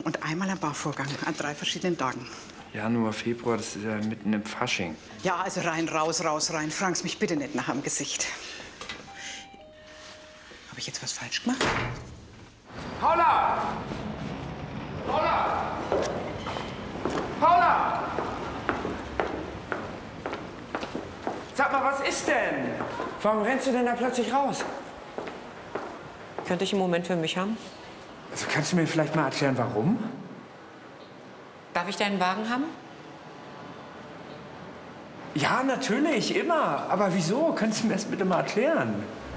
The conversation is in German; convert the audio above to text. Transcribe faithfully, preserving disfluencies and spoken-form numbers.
und einmal am Bauvorgang an drei verschiedenen Tagen. Januar, Februar, das ist ja mitten im Fasching. Ja, also rein, raus, raus, rein. Fragen's mich bitte nicht nach dem Gesicht. Habe ich jetzt was falsch gemacht? Paula! Paula! Paula! Sag mal, was ist denn? Warum rennst du denn da plötzlich raus? Könnte ich einen Moment für mich haben? Also kannst du mir vielleicht mal erklären, warum? Darf ich deinen Wagen haben? Ja, natürlich, immer. Aber wieso? Kannst du mir das bitte mal erklären?